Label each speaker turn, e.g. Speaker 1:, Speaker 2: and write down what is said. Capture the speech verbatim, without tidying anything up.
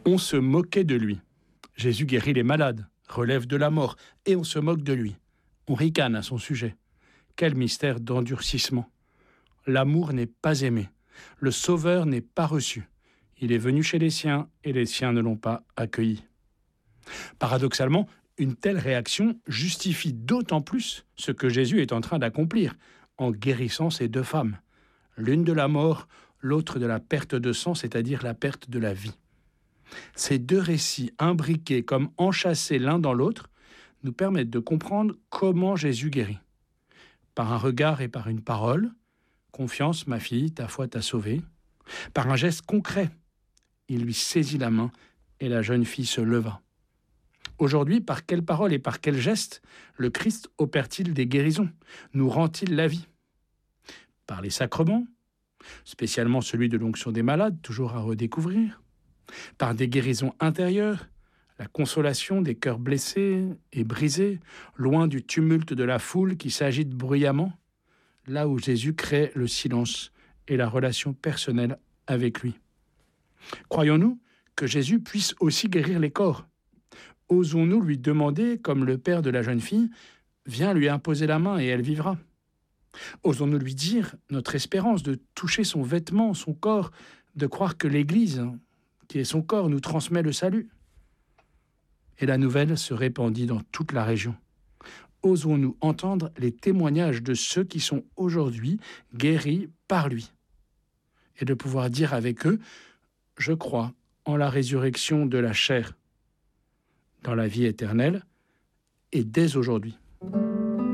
Speaker 1: On se moquait de lui. Jésus guérit les malades, relève de la mort, et on se moque de lui. On ricane à son sujet. Quel mystère d'endurcissement. L'amour n'est pas aimé. Le Sauveur n'est pas reçu. Il est venu chez les siens, et les siens ne l'ont pas accueilli. Paradoxalement, une telle réaction justifie d'autant plus ce que Jésus est en train d'accomplir en guérissant ces deux femmes, l'une de la mort, l'autre de la perte de sang, c'est-à-dire la perte de la vie. Ces deux récits imbriqués comme enchâssés l'un dans l'autre nous permettent de comprendre comment Jésus guérit. Par un regard et par une parole, « Confiance, ma fille, ta foi t'a sauvée ». Par un geste concret, il lui saisit la main et la jeune fille se leva. Aujourd'hui, par quelle parole et par quel geste le Christ opère-t-il des guérisons? Nous rend-il la vie? Par les sacrements, spécialement celui de l'onction des malades, toujours à redécouvrir. Par des guérisons intérieures, la consolation des cœurs blessés et brisés, loin du tumulte de la foule qui s'agite bruyamment, là où Jésus crée le silence et la relation personnelle avec lui. Croyons-nous que Jésus puisse aussi guérir les corps? Osons-nous lui demander, comme le père de la jeune fille, « Viens lui imposer la main et elle vivra ». Osons-nous lui dire notre espérance de toucher son vêtement, son corps, de croire que l'Église, qui est son corps, nous transmet le salut? Et la nouvelle se répandit dans toute la région. Osons-nous entendre les témoignages de ceux qui sont aujourd'hui guéris par lui et de pouvoir dire avec eux « Je crois en la résurrection de la chair, dans la vie éternelle, et dès aujourd'hui. »